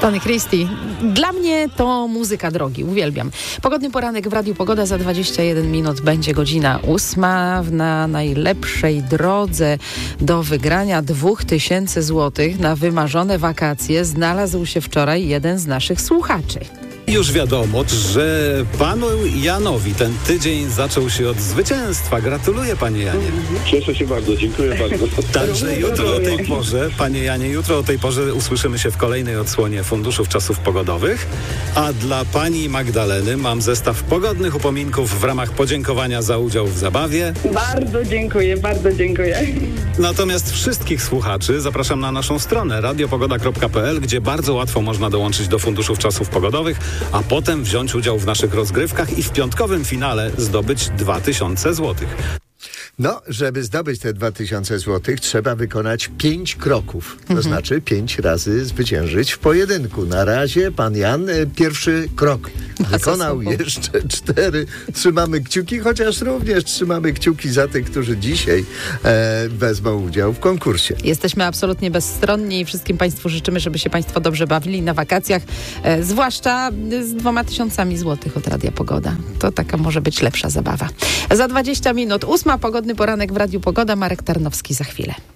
Tony Christie. Dla mnie to muzyka drogi. Uwielbiam. Pogodny poranek w Radiu Pogoda. Za 21 minut będzie godzina 8. Na najlepszej drodze do wygrania 2000 złotych na wymarzone wakacje znalazł się wczoraj jeden z naszych słuchaczy. Już wiadomo, że panu Janowi ten tydzień zaczął się od zwycięstwa. Gratuluję, panie Janie. Cieszę się bardzo, dziękuję bardzo. Także jutro o tej porze, panie Janie, jutro o tej porze usłyszymy się w kolejnej odsłonie Funduszów Czasów Pogodowych. A dla pani Magdaleny mam zestaw pogodnych upominków w ramach podziękowania za udział w zabawie. Bardzo dziękuję, bardzo dziękuję. Natomiast wszystkich słuchaczy zapraszam na naszą stronę radiopogoda.pl, gdzie bardzo łatwo można dołączyć do Funduszów Czasów Pogodowych, a potem wziąć udział w naszych rozgrywkach i w piątkowym finale zdobyć 2000 złotych. No, żeby zdobyć te 2000 złotych, trzeba wykonać 5 kroków. To znaczy 5 razy zwyciężyć w pojedynku. Na razie pan Jan pierwszy krok wykonał, jeszcze 4. Trzymamy kciuki, chociaż również trzymamy kciuki za tych, którzy dzisiaj wezmą udział w konkursie. Jesteśmy absolutnie bezstronni i wszystkim Państwu życzymy, żeby się Państwo dobrze bawili na wakacjach, zwłaszcza z 2000 złotych od Radia Pogoda. To taka może być lepsza zabawa. Za 20 minut 8. Pogodny poranek w Radiu Pogoda. Marek Tarnowski za chwilę.